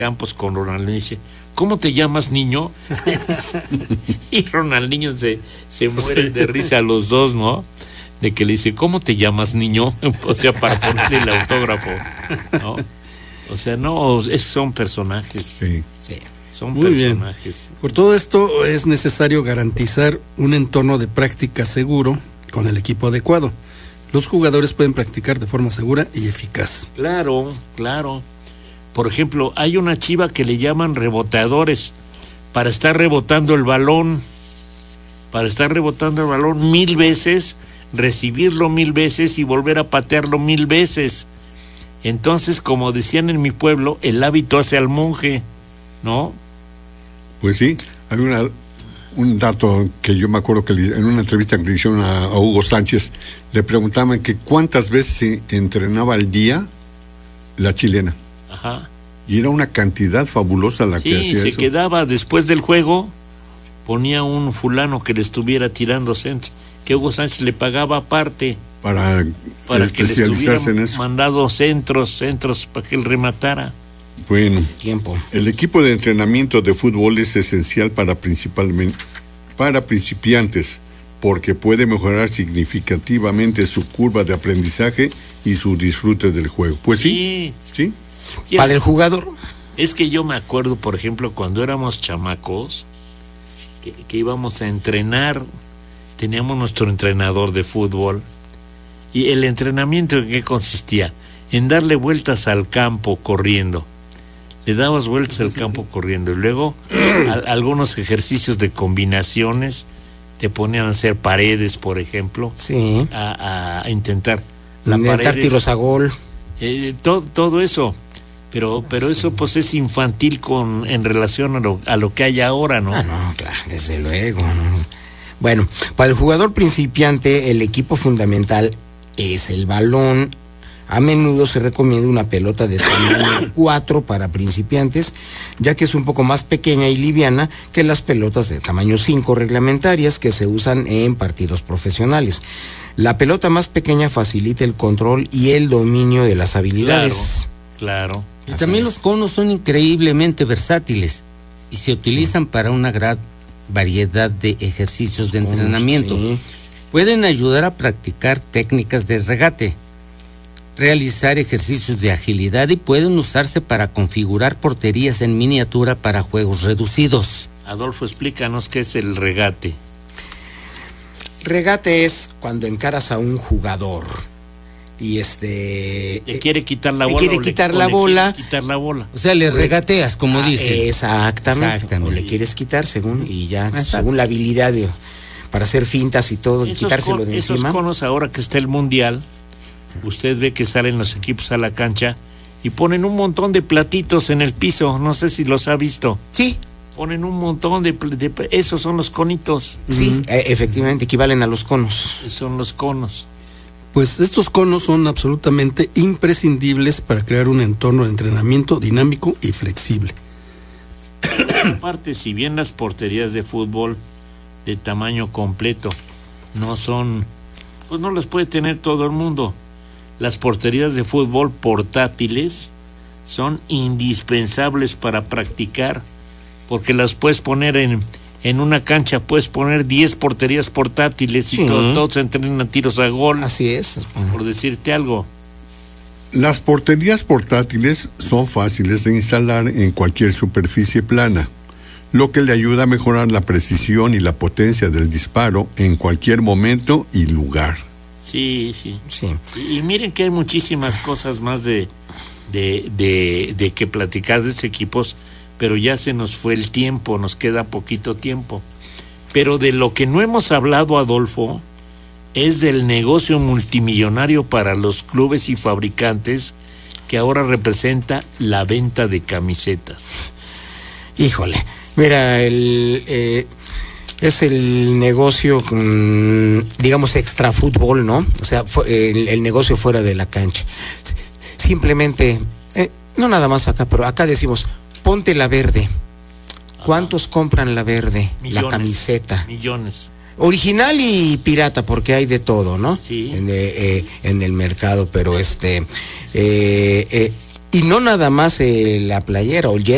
Campos con Ronaldinho, dice, ¿cómo te llamas, niño? Y Ronaldinho se muere de risa a los dos, ¿no? De que le dice, ¿cómo te llamas, niño? O sea, para ponerle el autógrafo, ¿no? O sea, no, esos son personajes. Sí. Son muy personajes. Bien. Por todo esto es necesario garantizar un entorno de práctica seguro con el equipo adecuado. Los jugadores pueden practicar de forma segura y eficaz. Claro. Por ejemplo, hay una chiva que le llaman reboteadores para estar rebotando el balón. 1000 veces, recibirlo 1000 veces y volver a patearlo 1000 veces. Entonces, como decían en mi pueblo, el hábito hace al monje, ¿no? Pues sí, hay un dato que yo me acuerdo que en una entrevista que le hicieron a Hugo Sánchez, le preguntaban que cuántas veces se entrenaba al día la chilena. Ajá. Y era una cantidad fabulosa la que hacía eso. Sí, se quedaba después del juego, ponía un fulano que le estuviera tirando centros, que Hugo Sánchez le pagaba aparte para que le estuviera en eso. Mandado centros para que él rematara. Bueno, tiempo. El equipo de entrenamiento de fútbol es esencial para principiantes, porque puede mejorar significativamente su curva de aprendizaje y su disfrute del juego. Pues sí. Para el jugador. Es que yo me acuerdo, por ejemplo, cuando éramos chamacos, que íbamos a entrenar, teníamos nuestro entrenador de fútbol, y el entrenamiento, ¿en qué consistía? En darle vueltas al campo corriendo. Le dabas vueltas al campo corriendo, y luego algunos ejercicios de combinaciones, te ponían a hacer paredes, por ejemplo, sí, a intentar tiros a gol, todo eso. Pero sí, eso pues es infantil en relación a lo que hay ahora, ¿no? No, claro, desde luego, ¿no? Bueno, para el jugador principiante, el equipo fundamental es el balón. A menudo se recomienda una pelota de tamaño 4 para principiantes, ya que es un poco más pequeña y liviana que las pelotas de tamaño 5 reglamentarias que se usan en partidos profesionales. La pelota más pequeña facilita el control y el dominio de las habilidades. Claro. Y también los conos son increíblemente versátiles y se utilizan para una gran variedad de ejercicios de entrenamiento. Sí. Pueden ayudar a practicar técnicas de regate, realizar ejercicios de agilidad y pueden usarse para configurar porterías en miniatura para juegos reducidos. Adolfo, explícanos qué es el regate. Regate es cuando encaras a un jugador y te quiere quitar la bola. Quiere quitar la bola. O sea, le regateas, como dice. Exactamente. O le quieres quitar según la habilidad para hacer fintas y todo, y quitárselo de encima. Esos conos, ahora que está el mundial, usted ve que salen los equipos a la cancha y ponen un montón de platitos en el piso. No sé si los ha visto. Sí. Ponen un montón de esos son los conitos. Sí, efectivamente, equivalen a los conos. Son los conos. Pues estos conos son absolutamente imprescindibles para crear un entorno de entrenamiento dinámico y flexible. Aparte, si bien las porterías de fútbol de tamaño completo no son, pues no las puede tener todo el mundo. Las porterías de fútbol portátiles son indispensables para practicar, porque las puedes poner en una cancha, puedes poner 10 porterías portátiles y todos entrenan tiros a gol. Así es. Por decirte algo. Las porterías portátiles son fáciles de instalar en cualquier superficie plana, lo que le ayuda a mejorar la precisión y la potencia del disparo en cualquier momento y lugar. Sí. Y miren que hay muchísimas cosas más de que platicar de estos equipos, pero ya se nos fue el tiempo, nos queda poquito tiempo. Pero de lo que no hemos hablado, Adolfo, es del negocio multimillonario para los clubes y fabricantes que ahora representa la venta de camisetas. Híjole, mira, es el negocio, digamos, extra fútbol, ¿no? O sea, el negocio fuera de la cancha. Simplemente, no nada más acá, pero acá decimos, ponte la verde. ¿Cuántos compran la verde? Millones, la camiseta. Millones. Original y pirata, porque hay de todo, ¿no? Sí. En el mercado, pero y no nada más la playera o el